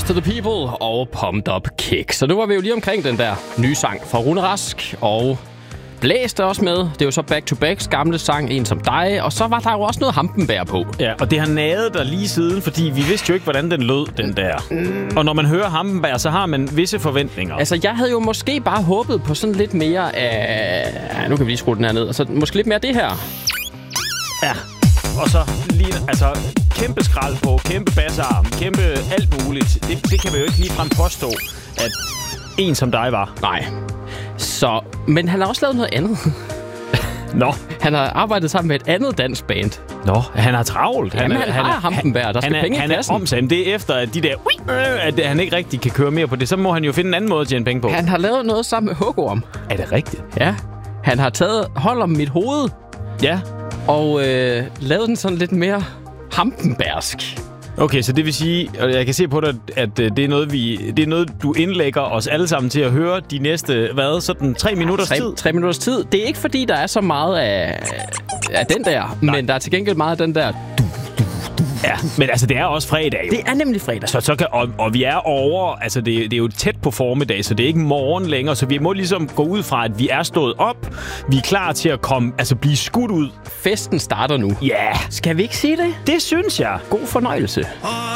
to the People og Pumped Up Kick. Så nu var vi jo lige omkring den der nye sang fra Rune Rask, og Blæst er også med. Det er jo så Back to Backs gamle sang, En som dig. Og så var der jo også noget Hampenberg på. Ja, og det har naget der lige siden, fordi vi vidste jo ikke, hvordan den lød, den der. Og når man hører Hampenberg, så har man visse forventninger. Altså, jeg havde jo måske bare håbet på sådan lidt mere af... Nu kan vi lige skrue den her ned. Altså, måske lidt mere det her. Ja, og så lige, altså, kæmpe skrald på, kæmpe bassarm, kæmpe alt muligt. Det kan vi jo ikke ligefrem påstå, at En som dig var. Nej. Så, men han har også lavet noget andet. Nå. Han har arbejdet sammen med et andet dansk band. Nå, han har travlt. Han har Hampenberg, der skal penge i kassen. Han er omsat. Det er efter, at de der... at han ikke rigtig kan køre mere på det. Så må han jo finde en anden måde at tjene penge på. Han har lavet noget sammen med Hugorm. Er det rigtigt? Ja. Han har taget Hold om mit hoved. Ja. Og lavet den sådan lidt mere Hampenbergsk. Okay, så det vil sige, og jeg kan se på dig, at det er noget, du indlægger os alle sammen til at høre de næste, sådan 3 minutters tid? 3 minutters tid. Det er ikke, fordi der er så meget af den der, men der er til gengæld meget af den der... Ja, men altså, det er også fredag jo. Det er nemlig fredag. Så kan, og vi er over, altså det er jo tæt på formiddag, så det er ikke morgen længere, så vi må ligesom gå ud fra, at vi er stået op, vi er klar til at blive skudt ud. Festen starter nu. Ja. Skal vi ikke sige det? Det synes jeg. God fornøjelse.